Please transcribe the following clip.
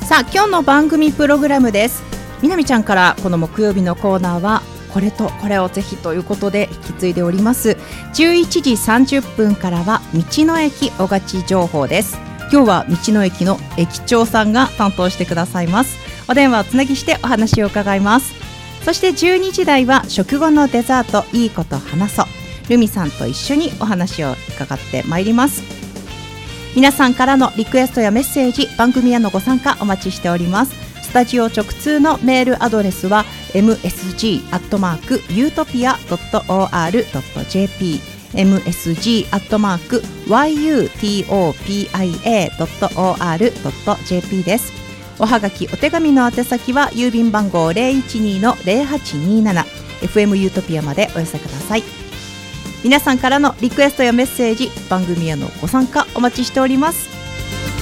さあ今日の番組プログラムです。みなみちゃんからこの木曜日のコーナーはこれとこれをぜひということで引き継いでおります。11時30分からは道の駅おがち情報です。今日は道の駅の駅長さんが担当してくださいます。お電話をつなぎしてお話を伺います。そして12時台は食後のデザートいいこと話そう、ルミさんと一緒にお話を伺ってまいります。皆さんからのリクエストやメッセージ、番組へのご参加お待ちしております。スタジオ直通のメールアドレスは msg@utopia.or.jp msg@yutopia.or.jp です。おはがきお手紙の宛先は郵便番号 012-0827 FM ユートピアまでお寄せください。皆さんからのリクエストやメッセージ、番組へのご参加お待ちしております。